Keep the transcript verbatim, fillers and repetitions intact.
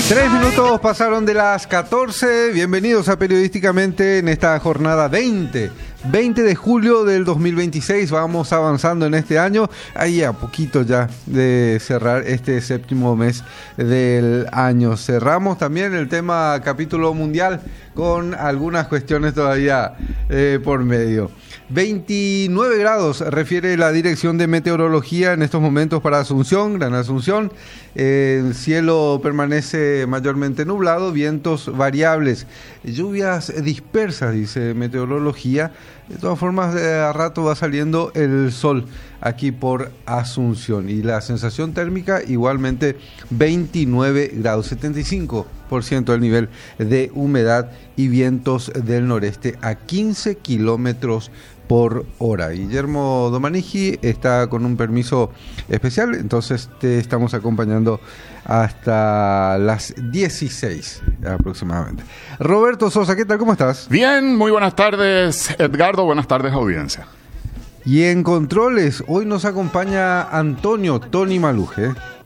Tres minutos pasaron de las catorce. Bienvenidos a Periodísticamente en esta jornada veinte de julio del dos mil veintiséis. Vamos avanzando en este año. Ahí a poquito ya de cerrar este séptimo mes del año. Cerramos también el tema capítulo mundial con algunas cuestiones todavía eh, por medio. veintinueve grados refiere la Dirección de Meteorología en estos momentos para Asunción, Gran Asunción. Eh, el cielo permanece mayormente nublado, vientos variables, lluvias dispersas, dice Meteorología. De todas formas, de a rato va saliendo el sol aquí por Asunción. Y la sensación térmica igualmente veintinueve grados, setenta y cinco por ciento del nivel de humedad y vientos del noreste a quince kilómetros por hora. Guillermo Domanigi está con un permiso especial, entonces te estamos acompañando hasta las dieciséis aproximadamente. Roberto Sosa, ¿qué tal? ¿Cómo estás? Bien, muy buenas tardes, Edgardo, buenas tardes, audiencia. Y en controles, hoy nos acompaña Antonio Tony Maluje.